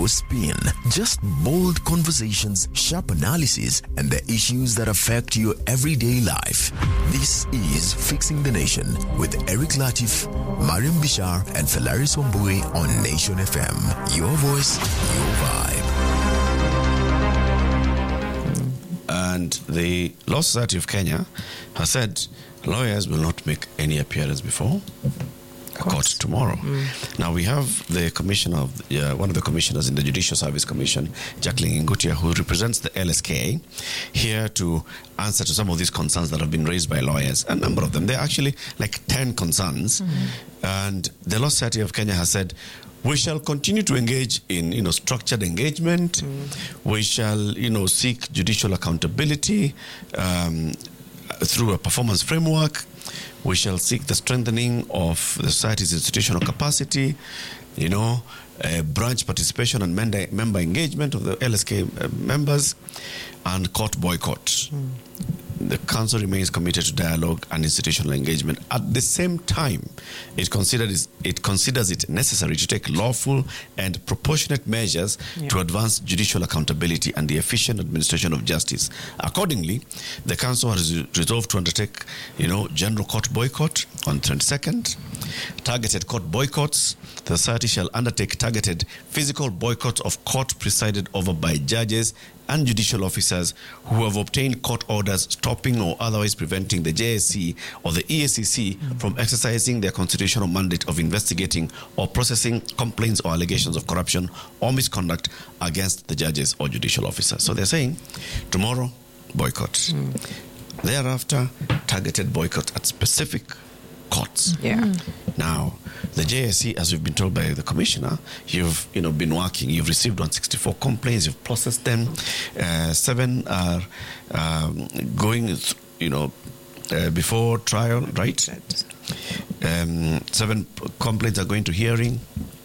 no spin, just bold conversations, sharp analysis, and the issues that affect your everyday life. This is Fixing the Nation with Eric Latif, Mariam Bishar, and Felaris Wambui on Nation FM. Your voice, your vibe. And the Law Society of Kenya has said lawyers will not make any appearance before court tomorrow. Now we have the commissioner of one of the commissioners in the Judicial Service Commission, Jacqueline Ngutia, who represents the LSK, here to answer to some of these concerns that have been raised by lawyers. A number of them. There are actually like 10 concerns. And the Law Society of Kenya has said, we shall continue to engage in, structured engagement. We shall, seek judicial accountability through a performance framework. We shall seek the strengthening of the society's institutional capacity, branch participation and member engagement of the LSK members, and court boycott. The council remains committed to dialogue and institutional engagement. At the same time, it considers it necessary to take lawful and proportionate measures to advance judicial accountability and the efficient administration of justice. Accordingly, the council has resolved to undertake, general court boycott on 22nd, targeted court boycotts. The society shall undertake targeted physical boycotts of court presided over by judges and judicial officers who have obtained court orders stopping or otherwise preventing the JSC or the EACC from exercising their constitutional mandate of investigating or processing complaints or allegations of corruption or misconduct against the judges or judicial officers. So they're saying tomorrow, boycott. Thereafter, targeted boycott at specific courts. Now, the JSC, as we've been told by the commissioner, you've been working. You've received 164 complaints. You've processed them. 7 are going, before trial, right? 7 complaints are going to hearing.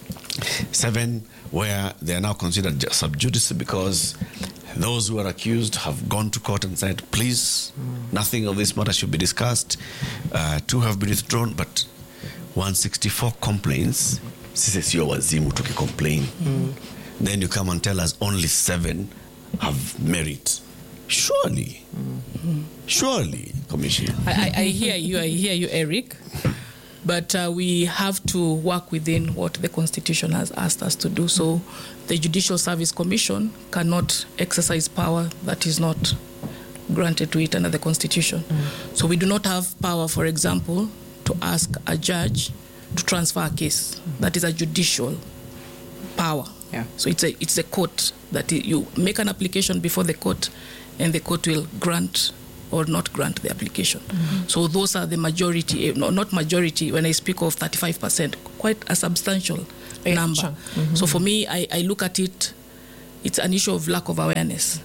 7 where they are now considered sub judice because those who are accused have gone to court and said, please, nothing of this matter should be discussed. 2 have been withdrawn, but 164 complaints. Sisi sio wazimu tukicomplain. Then you come and tell us only 7 have merit. Surely, Commissioner. I hear you, Eric. But we have to work within what the Constitution has asked us to do. So the Judicial Service Commission cannot exercise power that is not granted to it under the Constitution. So we do not have power, for example, to ask a judge to transfer a case. That is a judicial power. So it's a court that you make an application before the court, and the court will grant or not grant the application. So those are the majority, not majority, when I speak of 35%, quite a substantial number. So for me, I look at it, it's an issue of lack of awareness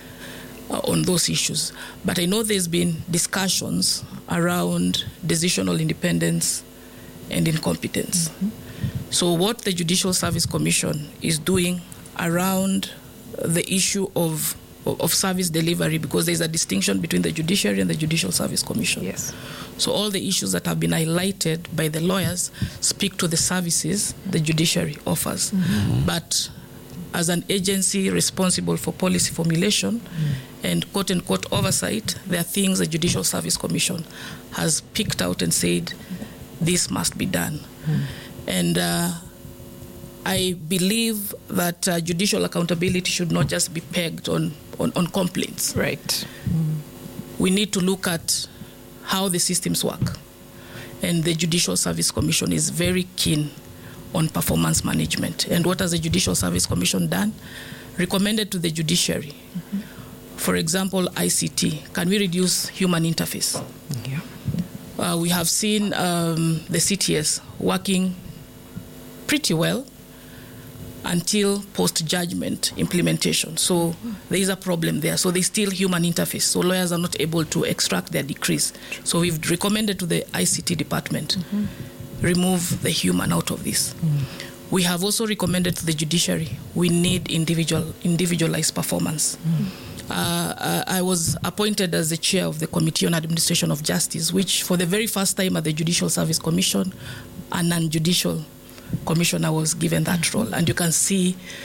on those issues. But I know there's been discussions around decisional independence and incompetence. So what the Judicial Service Commission is doing around the issue of service delivery, because there's a distinction between the judiciary and the Judicial Service Commission. Yes. So all the issues that have been highlighted by the lawyers speak to the services the judiciary offers. But as an agency responsible for policy formulation and quote-unquote oversight, there are things the Judicial Service Commission has picked out and said, this must be done. And I believe that judicial accountability should not just be pegged on complaints. Right. We need to look at how the systems work. And the Judicial Service Commission is very keen on performance management. And what has the Judicial Service Commission done? Recommended to the judiciary. For example, ICT. Can we reduce human interface? We have seen the CTS working pretty well until post-judgment implementation. So there is a problem there. So there's still human interface. So lawyers are not able to extract their decrees. So we've recommended to the ICT department, remove the human out of this. We have also recommended to the judiciary, we need individualized performance. I was appointed as the chair of the Committee on Administration of Justice, which for the very first time at the Judicial Service Commission, a non-judicial commissioner was given that role. And you can see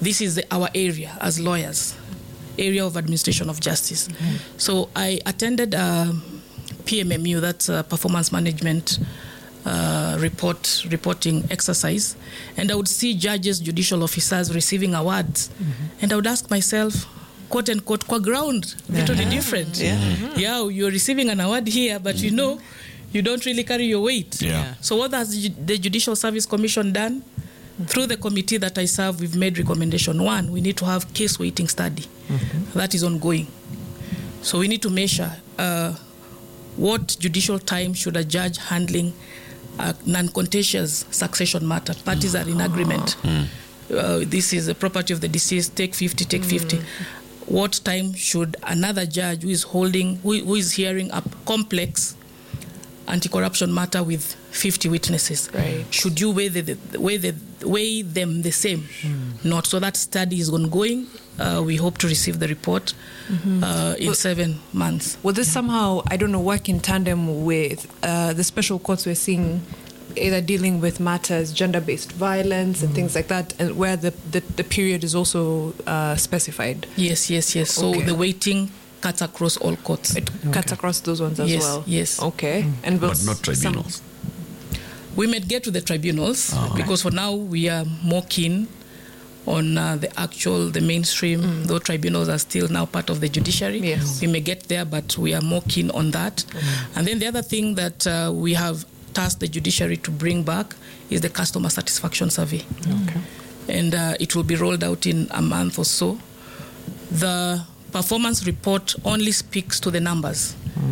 this is our area as lawyers, area of administration of justice. So I attended PMMU, that's a performance management reporting exercise, and I would see judges, judicial officers receiving awards, and I would ask myself, quote unquote, qua ground, totally different. Yeah, you're receiving an award here, but you know, you don't really carry your weight. So what has the Judicial Service Commission done? Through the committee that I serve, we've made recommendation. One, we need to have case weighting study. That is ongoing. So we need to measure what judicial time should a judge handling a non-contentious succession matter. Parties are in agreement. This is the property of the deceased, take 50, take 50. What time should another judge who is hearing a complex anti-corruption matter with 50 witnesses, should you weigh them the same? Not. So that study is ongoing. We hope to receive the report in 7 months. Will this somehow, I don't know, work in tandem with the special courts we're seeing, either dealing with matters, gender-based violence and things like that, and where the period is also specified? Yes. So the weighting cuts across all courts. It cuts across those ones as well? Yes. Okay. And but not tribunals? We might get to the tribunals, because for now we are more keen on the mainstream, though tribunals are still now part of the judiciary. Yes. We may get there, but we are more keen on that. And then the other thing that we have tasked the judiciary to bring back is the customer satisfaction survey. And it will be rolled out in a month or so. The performance report only speaks to the numbers.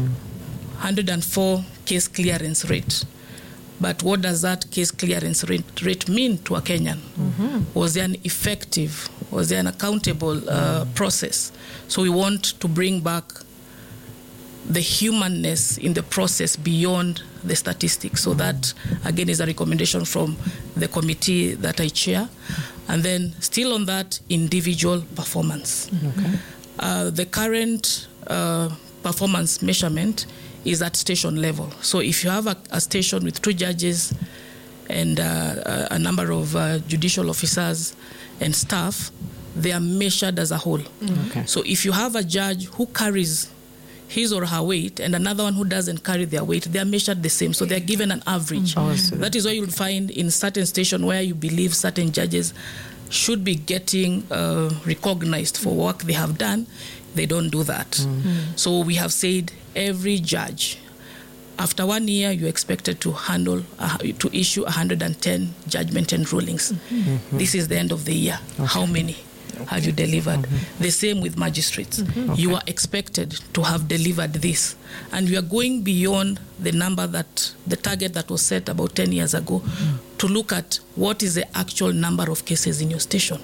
104 case clearance rate. But what does that case clearance rate mean to a Kenyan? Was there an effective, was there an accountable process? So we want to bring back the humanness in the process beyond the statistics. So that, again, is a recommendation from the committee that I chair. And then still on that, individual performance. The current performance measurement is at station level. So if you have a station with 2 judges and a number of judicial officers and staff, they are measured as a whole. So if you have a judge who carries his or her weight and another one who doesn't carry their weight, they are measured the same. So they are given an average. That is why you'll find in certain stations where you believe certain judges should be getting recognized for work they have done, they don't do that. So we have said every judge, after 1 year, you're expected to issue 110 judgment and rulings. This is the end of the year. How many have you delivered? The same with magistrates. You are expected to have delivered this. And we are going beyond the target that was set about 10 years ago to look at what is the actual number of cases in your station.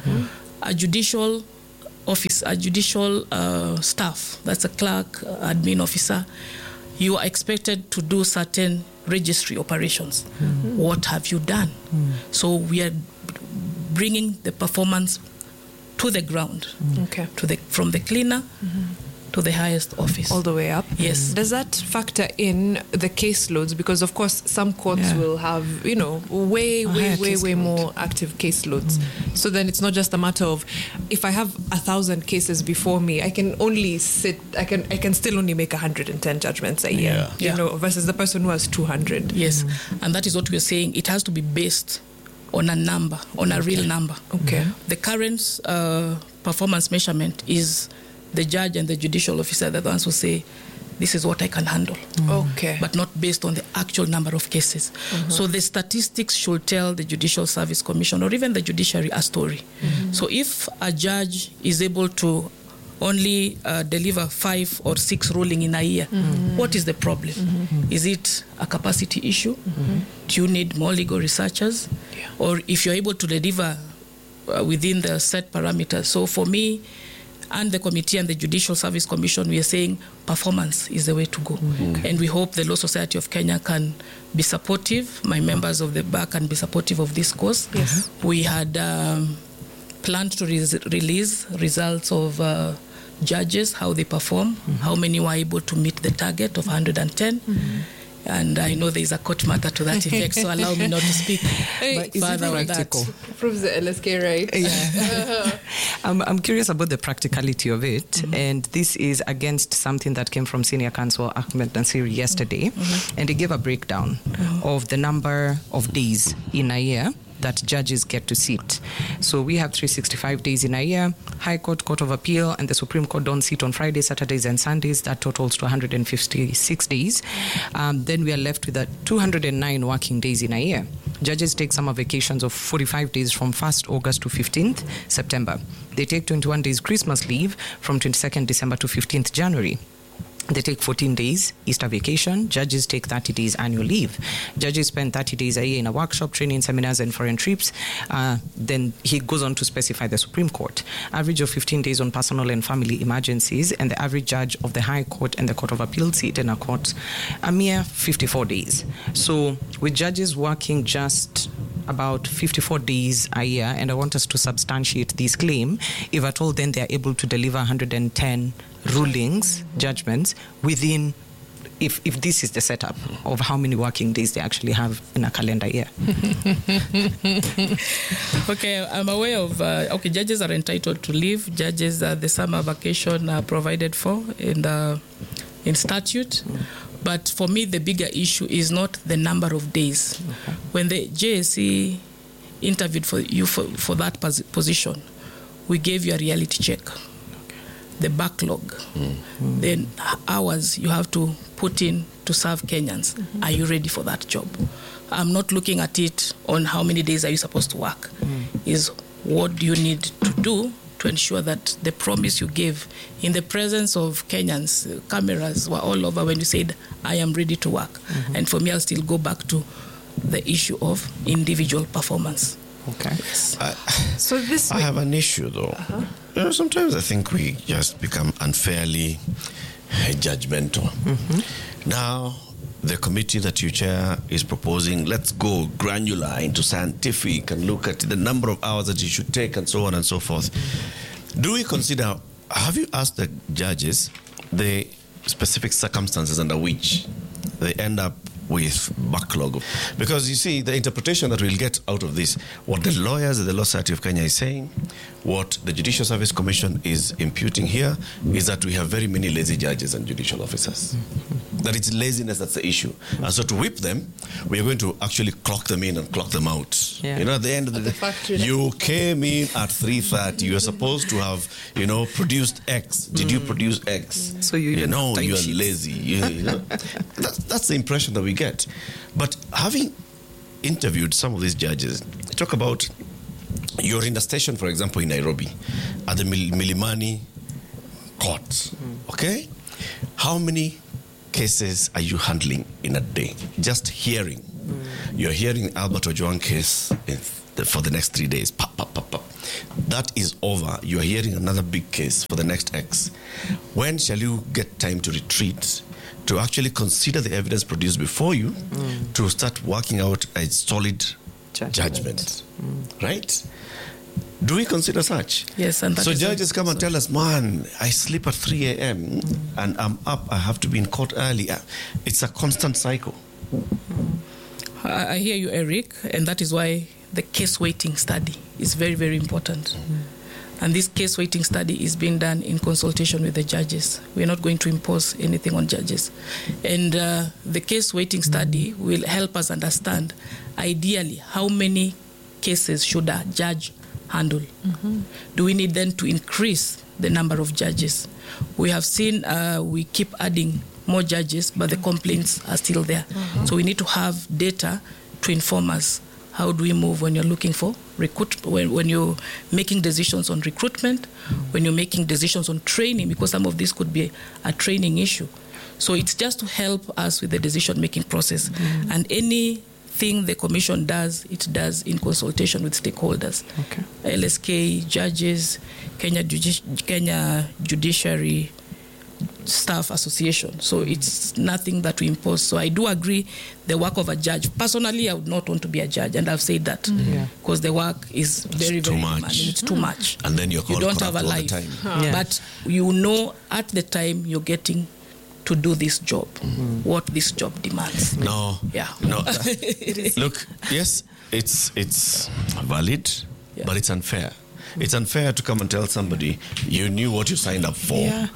A judicial office, a judicial staff, that's a clerk, admin officer, you are expected to do certain registry operations. What have you done? So we are bringing the performance to the ground, from the cleaner to the highest office. All the way up? Yes. Does that factor in the caseloads? Because, of course, some courts will have, way more active caseloads. So then it's not just a matter of, if I have 1,000 cases before me, I can only I can still only make 110 judgments a year, versus the person who has 200. Yes. And that is what we're saying. It has to be based on a number, on a real number. The current performance measurement is the judge and the judicial officer, the ones who say, this is what I can handle. But not based on the actual number of cases. So the statistics should tell the Judicial Service Commission or even the judiciary a story. So if a judge is able to only deliver 5 or 6 ruling in a year, what is the problem? Is it a capacity issue? Do you need more legal researchers? Or if you're able to deliver within the set parameters? So for me and the committee and the Judicial Service Commission, we are saying performance is the way to go. And we hope the Law Society of Kenya can be supportive. My members of the bar can be supportive of this course. We had planned to release results of judges, how they perform, how many were able to meet the target of 110. And I know there is a court matter to that effect, so allow me not to speak further on that. Proves the LSK right. Yeah. I'm curious about the practicality of it, and this is against something that came from Senior Counsel Ahmed Nasir yesterday, and he gave a breakdown of the number of days in a year that judges get to sit. So we have 365 days in a year. High Court, Court of Appeal, and the Supreme Court don't sit on Fridays, Saturdays, and Sundays. That totals to 156 days. Then we are left with 209 working days in a year. Judges take summer vacations of 45 days from 1st August to 15th September. They take 21 days Christmas leave from 22nd December to 15th January. They take 14 days Easter vacation. Judges take 30 days annual leave. Judges spend 30 days a year in a workshop, training, seminars, and foreign trips. Then he goes on to specify the Supreme Court. Average of 15 days on personal and family emergencies, and the average judge of the High Court and the Court of Appeal sit in a court a mere 54 days. So with judges working just about 54 days a year, and I want us to substantiate this claim, if at all then they are able to deliver 110 rulings, judgments, within, if this is the setup of how many working days they actually have in a calendar year. Okay, I'm aware of, judges are entitled to leave. Judges, the summer vacation are provided for in statute. But for me, the bigger issue is not the number of days. Okay. When the JSC interviewed for you for that position, we gave you a reality check. The backlog, the hours you have to put in to serve Kenyans. Are you ready for that job? I'm not looking at it on how many days are you supposed to work. Is what do you need to do to ensure that the promise you gave in the presence of Kenyans, cameras were all over when you said, I am ready to work. And for me, I'll still go back to the issue of individual performance. Okay. So this I have an issue, though. Sometimes I think we just become unfairly judgmental. Now, the committee that you chair is proposing, let's go granular into scientific and look at the number of hours that you should take and so on and so forth. Do we consider, have you asked the judges the specific circumstances under which they end up with backlog? Because you see, the interpretation that we'll get out of this, what the lawyers at the Law Society of Kenya is saying, what the Judicial Service Commission is imputing here, is that we have very many lazy judges and judicial officers. That it's laziness that's the issue. And so to whip them, we are going to actually clock them in and clock them out. Yeah. You know, at the end of the day, you came in at 3:30. You are supposed to have, produced X. Did you produce X? So you know, you are lazy. You know, that's the impression that we get. But having interviewed some of these judges, talk about you're in a station, for example, in Nairobi, at the Milimani Court. Okay? How many cases are you handling in a day? Just hearing. You're hearing Albert Ojwang case for the next 3 days. Pop, pop, pop, pop. That is over. You're hearing another big case for the next X. When shall you get time to retreat, to actually consider the evidence produced before you, to start working out a solid judgment? Right? Do we consider such? Yes. And so judges come and tell us, man, I sleep at 3 a.m. and I'm up, I have to be in court early. It's a constant cycle. I hear you, Eric, and that is why the case weighting study is very, very important. And this case weighting study is being done in consultation with the judges. We're not going to impose anything on judges. And the case weighting study will help us understand, ideally, how many cases should a judge handle. Do we need then to increase the number of judges? We have seen we keep adding more judges, but the complaints are still there. So we need to have data to inform us. How do we move when you're looking for when you're making decisions on recruitment, when you're making decisions on training, because some of this could be a training issue. So it's just to help us with the decision-making process. And anything the commission does, it does in consultation with stakeholders. Okay. LSK, judges, Kenya Judiciary Staff Association. So it's nothing that we impose. So I do agree the work of a judge. Personally, I would not want to be a judge, and I've said that because the work is very, very much. It's too much. And then you don't have a life. But you know at the time you're getting to do this job, what this job demands. No. Yeah. No. Look, yes, it's valid, but it's unfair. It's unfair to come and tell somebody you knew what you signed up for. Yeah.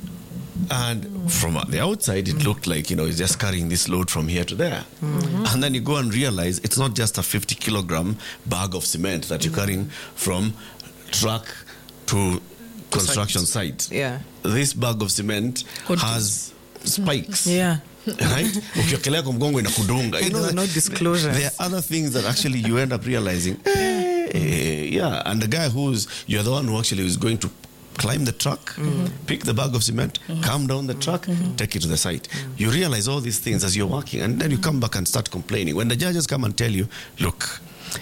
And from the outside, it looked like, he's just carrying this load from here to there. And then you go and realize it's not just a 50-kilogram bag of cement that you're carrying from truck to construction site. Yeah. This bag of cement has spikes. Yeah. Right? Ukiokelea kwa mgongo inakudunga. No disclosures. There are other things that actually you end up realizing. And the guy you're the one who actually is going to climb the truck, pick the bag of cement, come down the truck, take it to the site. You realize all these things as you're working, and then you come back and start complaining. When the judges come and tell you, look,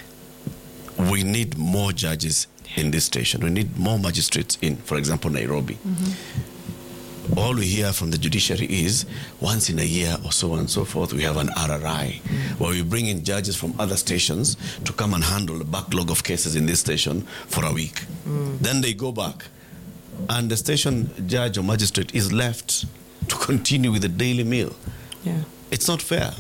we need more judges in this station. We need more magistrates in, for example, Nairobi. All we hear from the judiciary is once in a year or so on and so forth, we have an RRI where we bring in judges from other stations to come and handle the backlog of cases in this station for a week. Then they go back, and the station judge or magistrate is left to continue with the daily meal. Yeah. It's not fair.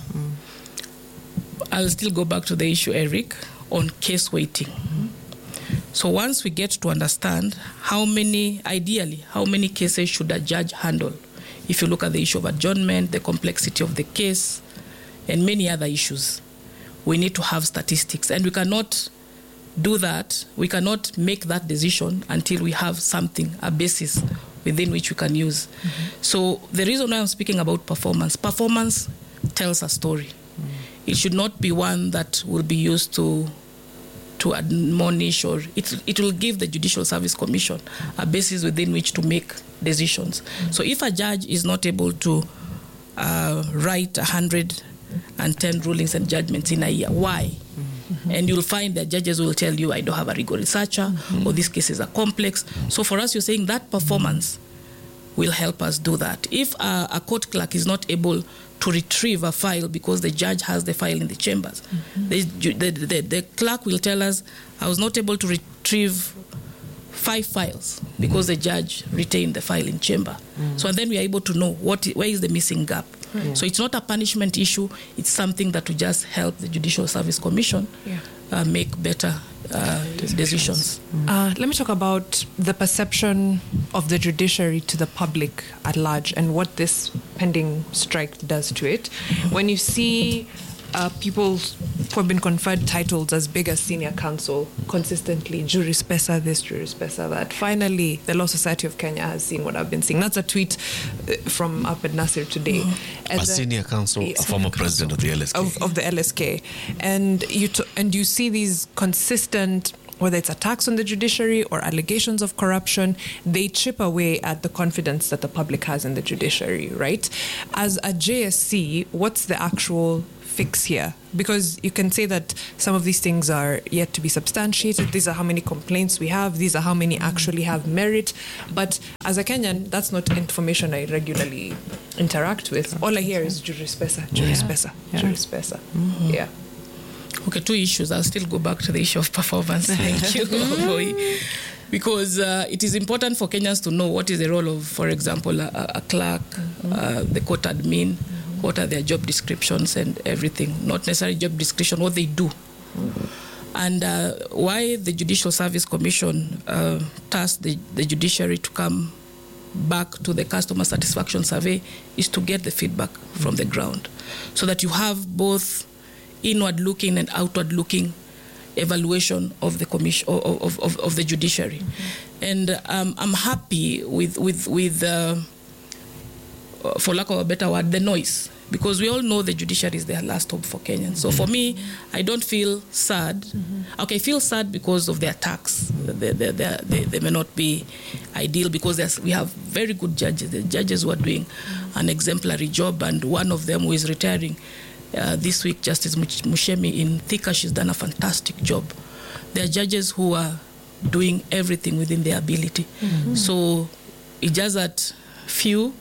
I'll still go back to the issue, Eric, on case waiting. So once we get to understand how many cases should a judge handle, if you look at the issue of adjournment, the complexity of the case, and many other issues, we need to have statistics. And we cannot do that, we cannot make that decision until we have something, a basis within which we can use. So the reason why I'm speaking about performance tells a story. It should not be one that will be used to admonish, or it will give the Judicial Service Commission a basis within which to make decisions. So if a judge is not able to write 110 rulings and judgments in a year, why? And you'll find that judges will tell you, I don't have a legal researcher, or these cases are complex. So for us, you're saying that performance will help us do that. If a court clerk is not able to retrieve a file because the judge has the file in the chambers, the clerk will tell us, I was not able to retrieve 5 files because the judge retained the file in chamber. So and then we are able to know where is the missing gap. So it's not a punishment issue, it's something that will just help the Judicial Service Commission make better decisions. Let me talk about the perception of the judiciary to the public at large and what this pending strike does to it. When you see people who have been conferred titles as big as senior counsel consistently, juris pesa this, juris pesa that. Finally, the Law Society of Kenya has seen what I've been seeing. That's a tweet from Ahmed Nasir today. A senior counsel, a former president of the LSK. Of the LSK. And you see these consistent, whether it's attacks on the judiciary or allegations of corruption, they chip away at the confidence that the public has in the judiciary, right? As a JSC, what's the actual fix here? Because you can say that some of these things are yet to be substantiated. These are how many complaints we have. These are how many actually have merit. But as a Kenyan, that's not information I regularly interact with. All I hear is juris pesa, juris pesa, juris pesa. Yeah. Okay, 2 issues. I'll still go back to the issue of performance. Thank you, Boy. Because it is important for Kenyans to know what is the role of, for example, a clerk, the court admin, what are their job descriptions and everything. Not necessarily job description, what they do. And why the Judicial Service Commission tasked the judiciary to come back to the customer satisfaction survey is to get the feedback from the ground, so that you have both inward-looking and outward-looking evaluation of the commission of the judiciary. And I'm happy with for lack of a better word, the noise, because we all know the judiciary is the last hope for Kenyans. So for me, I don't feel sad. Okay, I feel sad because of the attacks. They may not be ideal, because we have very good judges, the judges who are doing an exemplary job, and one of them who is retiring this week, Justice Mushemi in Thika, she's done a fantastic job. There are judges who are doing everything within their ability. So it's just that few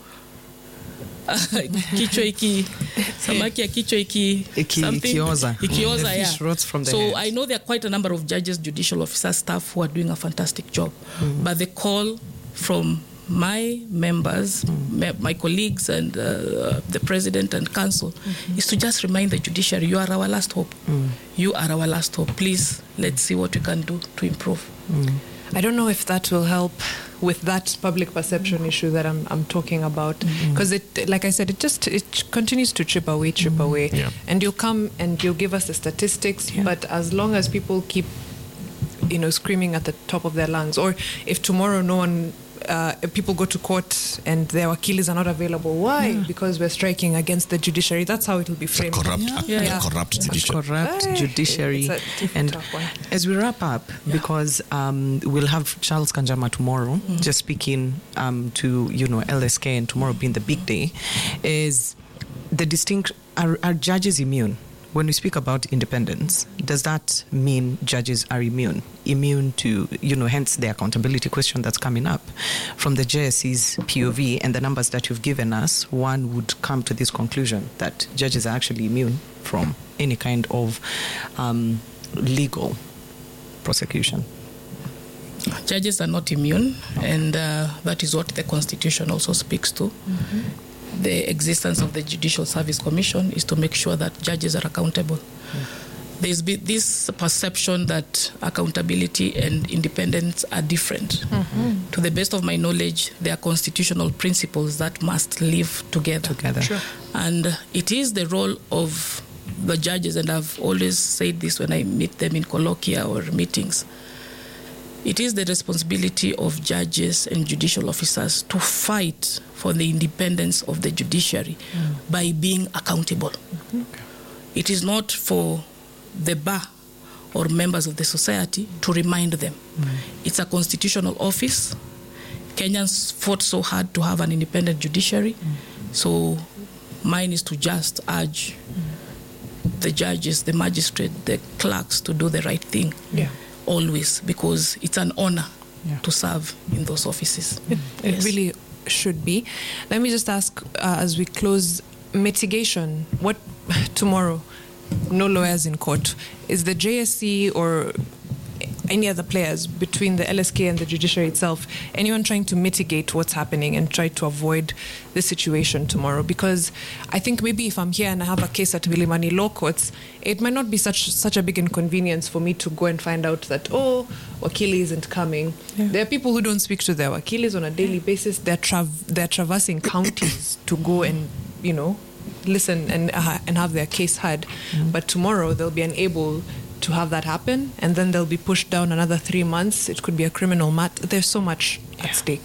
kichwa iki samaki ya kichwa iki ikioza yeah. Rots from the so head. I know there are quite a number of judges, judicial officers, staff who are doing a fantastic job, but the call from my members, my colleagues and the president and council is to just remind the judiciary, you are our last hope. You are our last hope. Please, let's see what we can do to improve. I don't know if that will help with that public perception issue that I'm talking about, because it, like I said, it continues to chip away, Yeah. and you'll come and you'll give us the statistics, but as long as people keep, screaming at the top of their lungs, or if tomorrow no one, people go to court and their wakilis are not available, why? Because we're striking against the judiciary. That's how it will be framed. Corrupt judiciary. Corrupt judiciary. And as we wrap up, because we'll have Charles Kanjama tomorrow, just speaking to LSK, and tomorrow being the big day, is the distinct. Are judges immune? When we speak about independence, does that mean judges are immune to, hence the accountability question that's coming up? From the JSC's POV and the numbers that you've given us, one would come to this conclusion that judges are actually immune from any kind of legal prosecution. Judges are not immune, and that is what the Constitution also speaks to. The existence of the Judicial Service Commission is to make sure that judges are accountable. There's been this perception that accountability and independence are different. To the best of my knowledge, they are constitutional principles that must live together. Sure. And it is the role of the judges, and I've always said this when I meet them in colloquia or meetings, it is the responsibility of judges and judicial officers to fight for the independence of the judiciary by being accountable. It is not for the bar or members of the society to remind them. It's a constitutional office. Kenyans fought so hard to have an independent judiciary. So mine is to just urge the judges, the magistrate, the clerks to do the right thing. Always, because it's an honor to serve in those offices. It really should be. Let me just ask, as we close, mitigation. What tomorrow? No lawyers in court. Is the JSC or any other players between the LSK and the judiciary itself, anyone trying to mitigate what's happening and try to avoid the situation tomorrow? Because I think maybe if I'm here and I have a case at Milimani Law Courts, it might not be such a big inconvenience for me to go and find out that, wakili isn't coming. There are people who don't speak to their wakilis on a daily basis. They're traversing counties to go and, listen and have their case heard. But tomorrow they'll be unable to have that happen, and then they'll be pushed down another 3 months. It could be a criminal matter. There's so much at stake.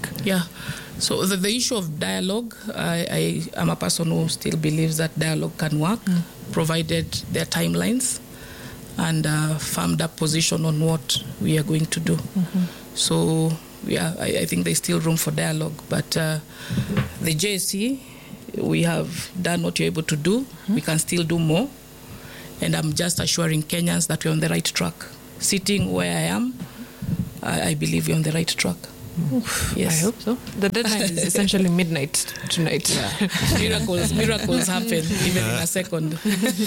So the issue of dialogue, I am a person who still believes that dialogue can work, provided there are timelines and a firmed up position on what we are going to do. So I think there's still room for dialogue, but the JSC, we have done what you're able to do. We can still do more. And I'm just assuring Kenyans that we're on the right track. Sitting where I am, I believe we're on the right track. Yes. I hope so. The deadline is essentially midnight tonight. Miracles happen even in a second.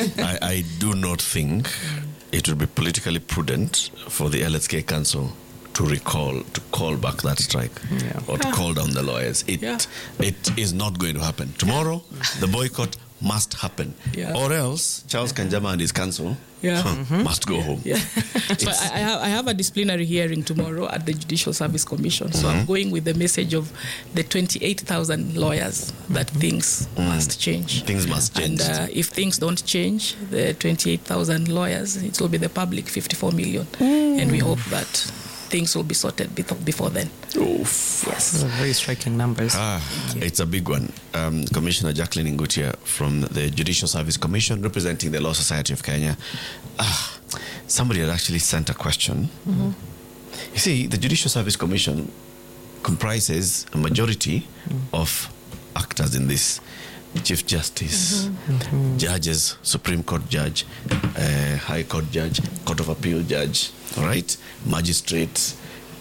I do not think it would be politically prudent for the LSK Council to call back that strike or to call down the lawyers. It is not going to happen. Tomorrow, the boycott must happen, or else Charles Kanjama and his council must go home. So I have a disciplinary hearing tomorrow at the Judicial Service Commission. So I'm going with the message of the 28,000 lawyers that things must change. Things must change. And if things don't change, the 28,000 lawyers, it will be the public 54 million. And we hope that things will be sorted before then. Oof. Yes. Very striking numbers. It's a big one. Commissioner Jacqueline Ngutia from the Judicial Service Commission, representing the Law Society of Kenya. Somebody had actually sent a question. You see, the Judicial Service Commission comprises a majority of actors in this. Chief Justice, judges, Supreme Court judge, High Court judge, Court of Appeal judge, all right, magistrates,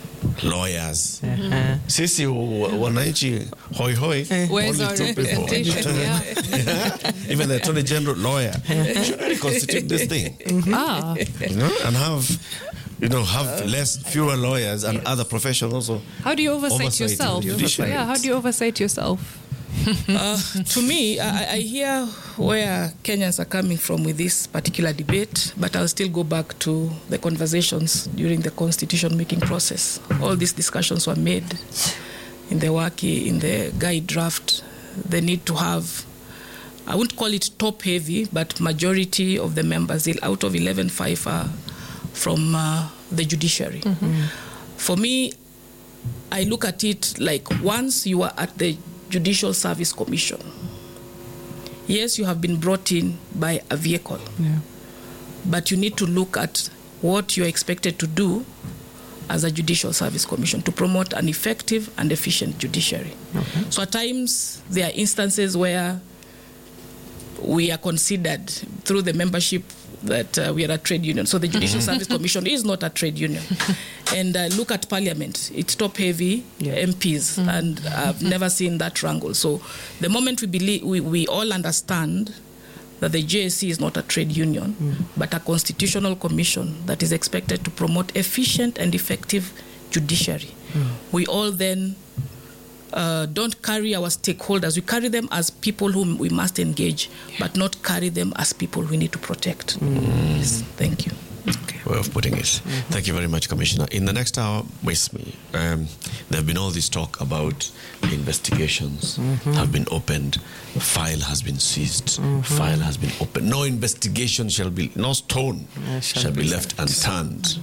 lawyers. Sisi wananchi hoi hoi. Where's our representation? Even the Attorney General lawyer should really constitute this thing. And have have fewer lawyers and other professionals. So how do you oversight yourself? How do you oversight yourself? To me, I hear where Kenyans are coming from with this particular debate, but I'll still go back to the conversations during the constitution-making process. All these discussions were made in the guide draft. They need to have, I wouldn't call it top-heavy, but majority of the members, out of 11, 5 are from the judiciary. Mm-hmm. For me, I look at it like once you are at the Judicial Service Commission, yes, you have been brought in by a vehicle, but you need to look at what you're expected to do as a Judicial Service Commission to promote an effective and efficient judiciary. Okay. So at times, there are instances where we are considered through the membership that we are a trade union. So the Judicial Service Commission is not a trade union. And look at Parliament. It's top-heavy MPs, and I've never seen that wrangle. So the moment we all understand that the JSC is not a trade union, but a constitutional commission that is expected to promote efficient and effective judiciary, we all then don't carry our stakeholders. We carry them as people whom we must engage, but not carry them as people we need to protect. Yes, thank you. Okay, way of putting it. Thank you very much, Commissioner. In the next hour, with me, there have been all this talk about the investigations have been opened, file has been seized, file has been opened. No investigation no stone shall be left unturned.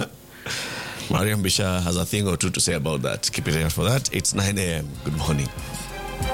Mariam Bishara has a thing or two to say about that. Keep it here for that. It's 9 a.m. Good morning.